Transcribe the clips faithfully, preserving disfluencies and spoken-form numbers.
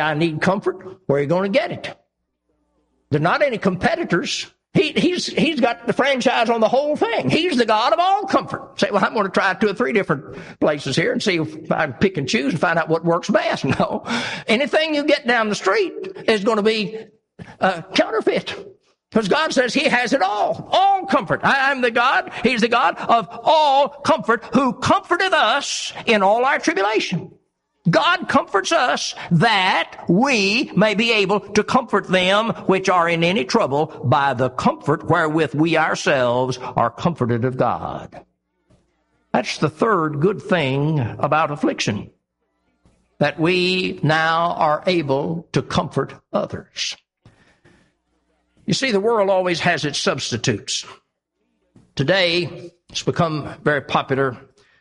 I need comfort, where are you going to get it? There are not any competitors. He, he's, he's got the franchise on the whole thing. He's the God of all comfort. Say, well, I'm going to try two or three different places here and see if I can pick and choose and find out what works best. No. Anything you get down the street is going to be uh, counterfeit. Because God says He has it all. All comfort. I am the God. He's the God of all comfort, who comforteth us in all our tribulation. God comforts us that we may be able to comfort them which are in any trouble by the comfort wherewith we ourselves are comforted of God. That's the third good thing about affliction, that we now are able to comfort others. You see, the world always has its substitutes. Today, it's become very popular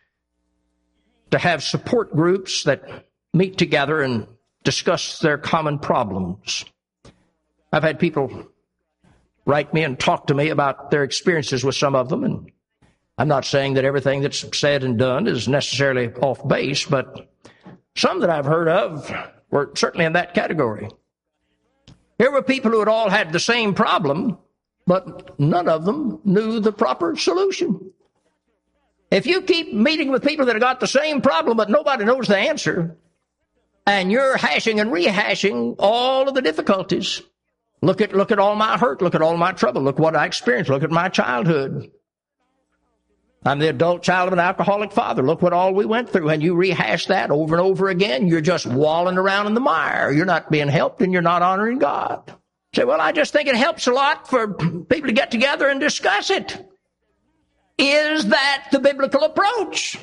to have support groups that meet together and discuss their common problems. I've had people write me and talk to me about their experiences with some of them, and I'm not saying that everything that's said and done is necessarily off base, but some that I've heard of were certainly in that category. Here were people who had all had the same problem, but none of them knew the proper solution. If you keep meeting with people that have got the same problem, but nobody knows the answer, and you're hashing and rehashing all of the difficulties, look at, look at all my hurt, look at all my trouble, look what I experienced, look at my childhood. I'm the adult child of an alcoholic father. Look what all we went through. And you rehash that over and over again. You're just walling around in the mire. You're not being helped, and you're not honoring God. Say, well, I just think it helps a lot for people to get together and discuss it. Is that the biblical approach?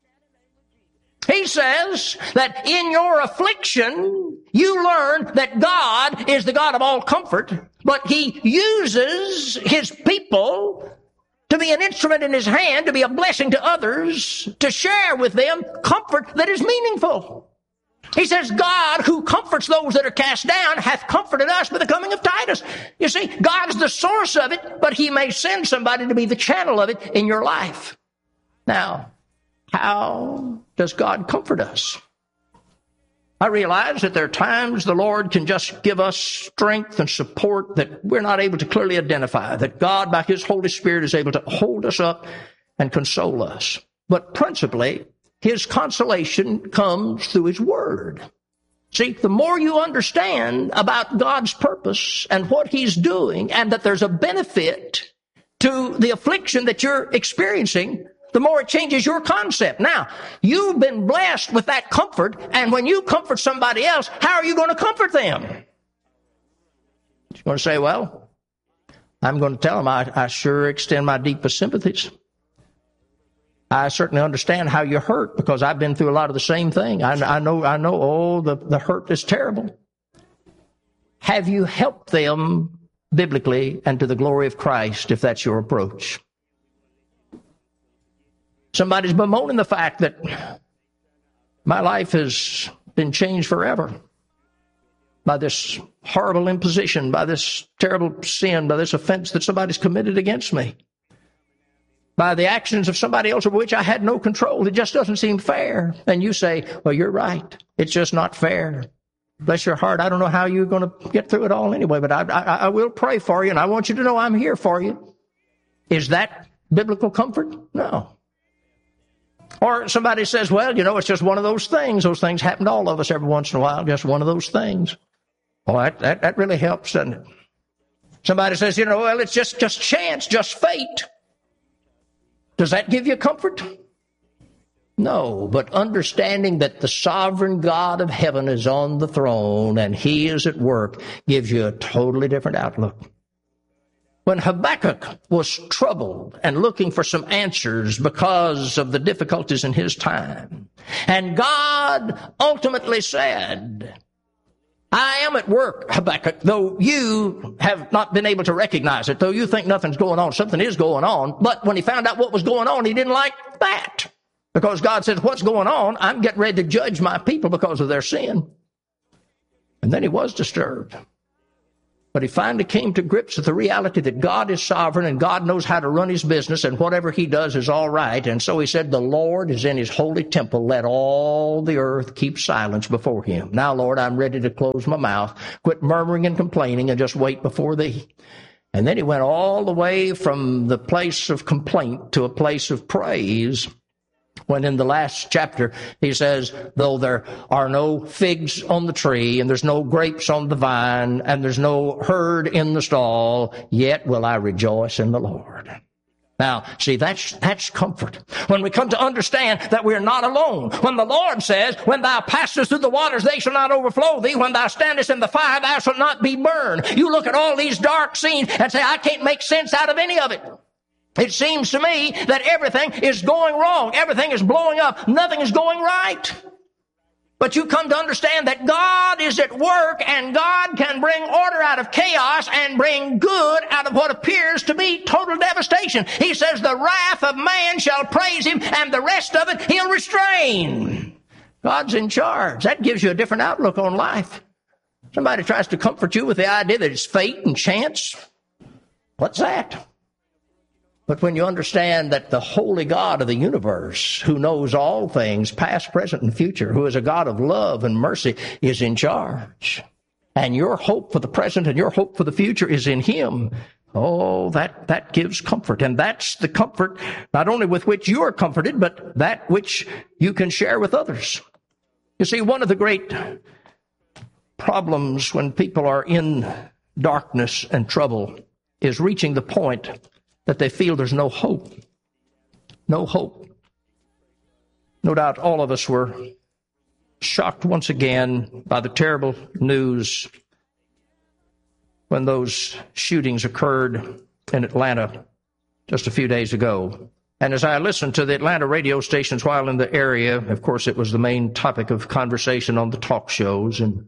He says that in your affliction, you learn that God is the God of all comfort, but He uses His people to be an instrument in His hand, to be a blessing to others, to share with them comfort that is meaningful. He says, God, who comforts those that are cast down, hath comforted us by the coming of Titus. You see, God's the source of it, but He may send somebody to be the channel of it in your life. Now, how does God comfort us? I realize that there are times the Lord can just give us strength and support that we're not able to clearly identify, that God, by His Holy Spirit, is able to hold us up and console us. But principally, His consolation comes through His Word. See, the more you understand about God's purpose and what He's doing, and that there's a benefit to the affliction that you're experiencing, the more it changes your concept. Now, you've been blessed with that comfort, and when you comfort somebody else, how are you going to comfort them? You're going to say, well, I'm going to tell them I, I sure extend my deepest sympathies. I certainly understand how you hurt, because I've been through a lot of the same thing. I, I know, I know, oh, the, the hurt is terrible. Have you helped them biblically and to the glory of Christ, if that's your approach? Somebody's bemoaning the fact that my life has been changed forever by this horrible imposition, by this terrible sin, by this offense that somebody's committed against me, by the actions of somebody else over which I had no control. It just doesn't seem fair. And you say, well, you're right. It's just not fair. Bless your heart. I don't know how you're going to get through it all anyway, but I, I, I will pray for you, and I want you to know I'm here for you. Is that biblical comfort? No. Or somebody says, well, you know, it's just one of those things. Those things happen to all of us every once in a while, just one of those things. Well, that, that, that really helps, doesn't it? Somebody says, you know, well, it's just, just chance, just fate. Does that give you comfort? No, but understanding that the sovereign God of heaven is on the throne and He is at work gives you a totally different outlook. When Habakkuk was troubled and looking for some answers because of the difficulties in his time, and God ultimately said, I am at work, Habakkuk, though you have not been able to recognize it, though you think nothing's going on, something is going on. But when he found out what was going on, he didn't like that. Because God said, what's going on? I'm getting ready to judge my people because of their sin. And then he was disturbed. But he finally came to grips with the reality that God is sovereign and God knows how to run his business, and whatever he does is all right. And so he said, the Lord is in his holy temple. Let all the earth keep silence before him. Now, Lord, I'm ready to close my mouth, quit murmuring and complaining, and just wait before thee. And then he went all the way from the place of complaint to a place of praise, when in the last chapter he says, though there are no figs on the tree, and there's no grapes on the vine, and there's no herd in the stall, yet will I rejoice in the Lord. Now, see, that's, that's comfort. When we come to understand that we're not alone. When the Lord says, when thou passest through the waters, they shall not overflow thee. When thou standest in the fire, thou shalt not be burned. You look at all these dark scenes and say, I can't make sense out of any of it. It seems to me that everything is going wrong. Everything is blowing up. Nothing is going right. But you come to understand that God is at work, and God can bring order out of chaos and bring good out of what appears to be total devastation. He says the wrath of man shall praise him, and the rest of it he'll restrain. God's in charge. That gives you a different outlook on life. Somebody tries to comfort you with the idea that it's fate and chance. What's that? But when you understand that the holy God of the universe, who knows all things, past, present, and future, who is a God of love and mercy, is in charge, and your hope for the present and your hope for the future is in him, oh, that, that gives comfort. And that's the comfort not only with which you are comforted, but that which you can share with others. You see, one of the great problems when people are in darkness and trouble is reaching the point that they feel there's no hope. No hope. No doubt all of us were shocked once again by the terrible news when those shootings occurred in Atlanta just a few days ago. And as I listened to the Atlanta radio stations while in the area, of course, it was the main topic of conversation on the talk shows, and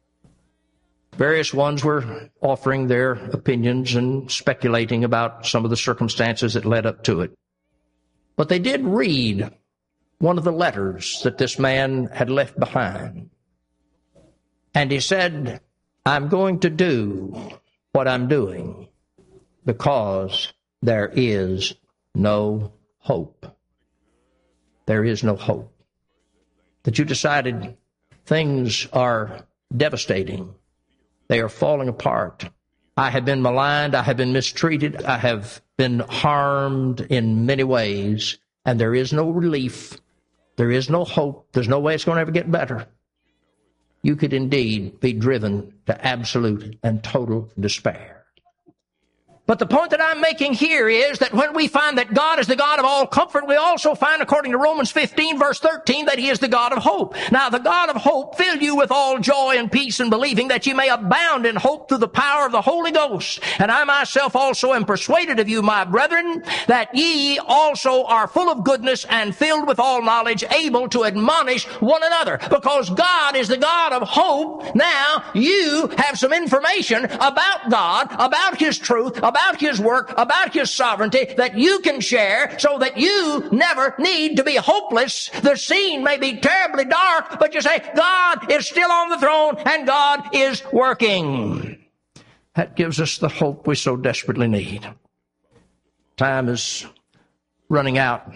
various ones were offering their opinions and speculating about some of the circumstances that led up to it. But they did read one of the letters that this man had left behind. And he said, I'm going to do what I'm doing because there is no hope. There is no hope. That you decided things are devastating. They are falling apart. I have been maligned. I have been mistreated. I have been harmed in many ways. And there is no relief. There is no hope. There's no way it's going to ever get better. You could indeed be driven to absolute and total despair. But the point that I'm making here is that when we find that God is the God of all comfort, we also find, according to Romans fifteen, verse thirteen, that he is the God of hope. Now, the God of hope fill you with all joy and peace in believing, that you may abound in hope through the power of the Holy Ghost. And I myself also am persuaded of you, my brethren, that ye also are full of goodness and filled with all knowledge, able to admonish one another. Because God is the God of hope, now you have some information about God, about his truth, about about his work, about his sovereignty that you can share so that you never need to be hopeless. The scene may be terribly dark, but you say, God is still on the throne and God is working. That gives us the hope we so desperately need. Time is running out,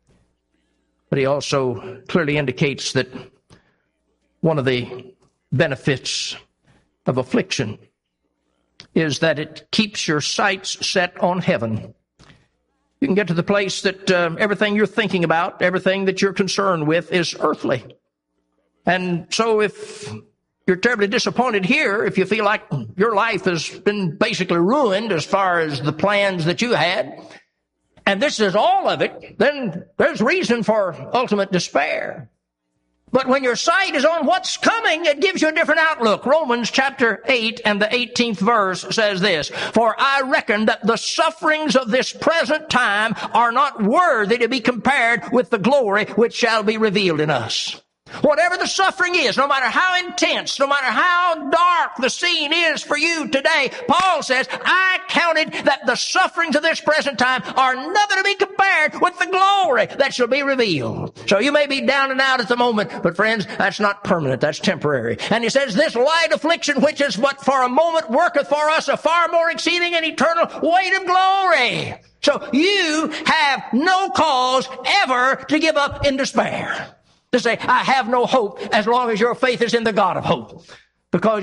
but he also clearly indicates that one of the benefits of affliction is that it keeps your sights set on heaven. You can get to the place that uh, everything you're thinking about, everything that you're concerned with is earthly. And so if you're terribly disappointed here, if you feel like your life has been basically ruined as far as the plans that you had, and this is all of it, then there's reason for ultimate despair. But when your sight is on what's coming, it gives you a different outlook. Romans chapter eight and the eighteenth verse says this, for I reckon that the sufferings of this present time are not worthy to be compared with the glory which shall be revealed in us. Whatever the suffering is, no matter how intense, no matter how dark the scene is for you today, Paul says, I counted that the sufferings of this present time are nothing to be compared with the glory that shall be revealed. So you may be down and out at the moment, but friends, that's not permanent, that's temporary. And he says, this light affliction, which is but for a moment, worketh for us a far more exceeding and eternal weight of glory. So you have no cause ever to give up in despair. To say, I have no hope, as long as your faith is in the God of hope. Because